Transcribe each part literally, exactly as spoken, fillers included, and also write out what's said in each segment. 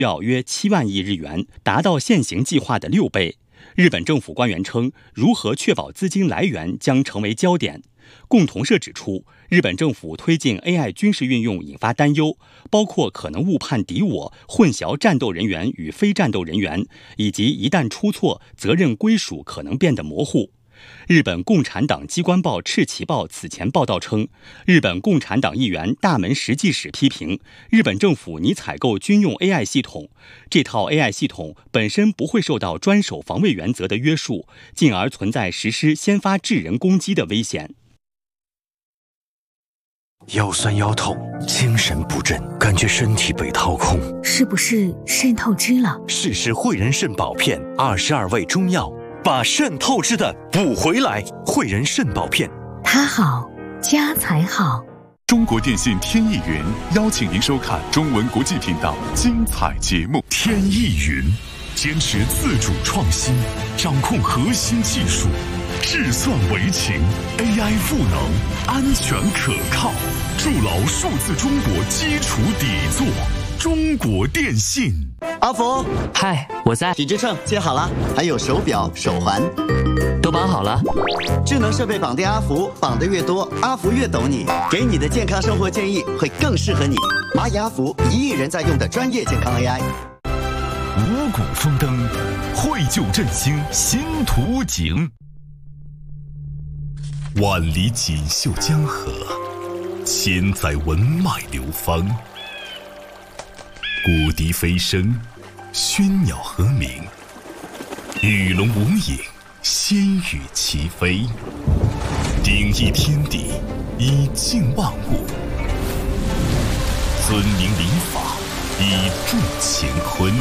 要约七万亿日元，达到现行计划的六倍。日本政府官员称，如何确保资金来源将成为焦点。共同社指出，日本政府推进 A I 军事运用引发担忧，包括可能误判敌我、混淆战斗人员与非战斗人员，以及一旦出错，责任归属可能变得模糊。日本共产党机关报《赤旗报》此前报道称，日本共产党议员大门实际史批评日本政府拟采购军用 A I 系统，这套 A I 系统本身不会受到专守防卫原则的约束，进而存在实施先发制人攻击的危险。 腰酸腰痛，精神不振，感觉身体被掏空， 是不是肾透支了？ 试试汇仁肾宝片，二十二味中药，把肾透支的补回来。汇仁肾宝片， 他好，家才好。 中国电信天翼云邀请您收看中文国际频道精彩节目。 天翼云坚持自主创新，掌控核心技术，智算为情 ，A I 赋能，安全可靠，筑牢数字中国基础底座。中国电信。 阿福， 嗨，我在。 体脂秤接好了，还有手表、手环， 都绑好了。 智能设备绑定阿福，绑得越多，阿福越懂你，给你的健康生活建议会更适合你。蚂蚁阿福，一亿人在用的专业健康 A I。 五谷丰登，绘就振兴新图景。万里锦绣江河，千载文脉流芳。古笛飞声，喧鸟和鸣，鱼龙无影，仙羽齐飞。鼎益天地，以静万物；尊明礼法，以助乾坤。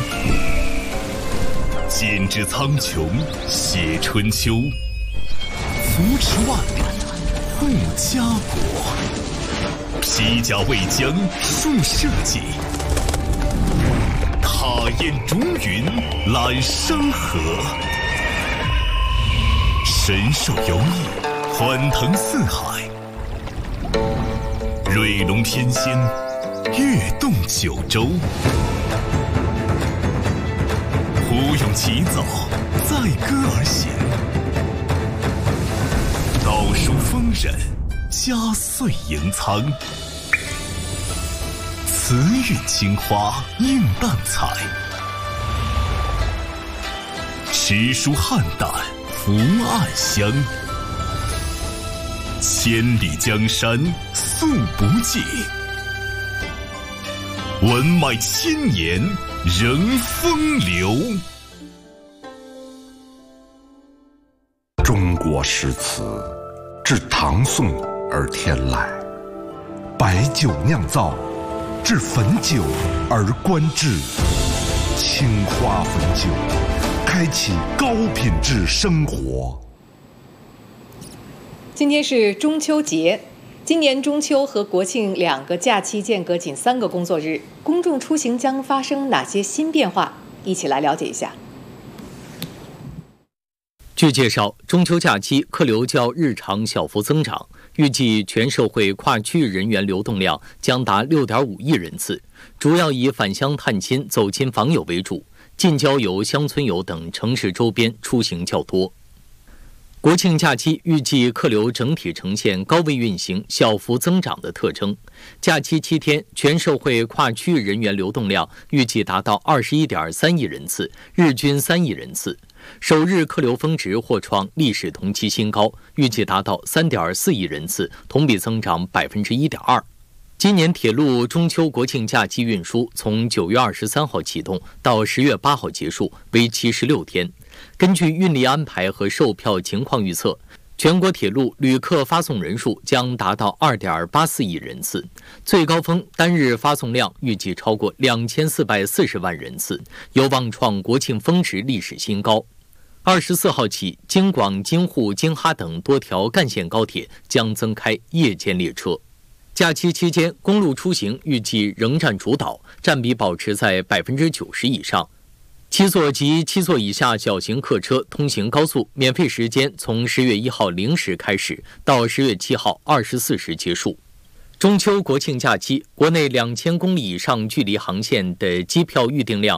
剪纸苍穹，写春秋；扶持万里，护家国。披甲为将，树社稷；踏雁逐云，揽山河。神兽游弋，欢腾四海；瑞龙天仙，跃动九州。胡勇起早，载歌而行；倒数丰稔，加岁迎苍。慈韵青花，映淡彩；诗书汉淡，福暗香。千里江山素不尽，文脉千年仍风流。 中国诗词自唐宋而天来，白酒酿造，至汾酒而观之。青花汾酒，开启高品质生活。 今天是中秋节，今年中秋和国庆两个假期间隔仅三个工作日，公众出行将发生哪些新变化？一起来了解一下。 据介绍，中秋假期客流较日常小幅增长，预计全社会跨区域人员流动量将达 六点五亿人次，主要以返乡探亲、走亲访友为主，近郊游、乡村游等城市周边出行较多。国庆假期预计客流整体呈现高位运行、小幅增长的特征。假期七天，全社会跨区域人员流动量预计达到 二十一点三亿人次，日均三亿人次。首日客流峰值或创历史同期新高，预计达到 三点四亿人次，同比增长 百分之一点二。今年铁路中秋国庆假期运输从九月二十三号启动到十月八号结束，为期十六天。根据运力安排和售票情况预测，全国铁路旅客发送人数将达到 二点八四亿人次，最高峰单日发送量预计超过两千四百四十万人次，有望创国庆峰值历史新高。二十四号起，京广、京沪、京哈等多条干线高铁将增开夜间列车。假期期间，公路出行预计仍占主导，占比保持在 百分之九十 以上。七座及七座以下小型客车通行高速免费时间从十月一号零时开始，到十月七号二十四时结束。中秋国庆假期，国内两千公里以上距离航线的机票预订量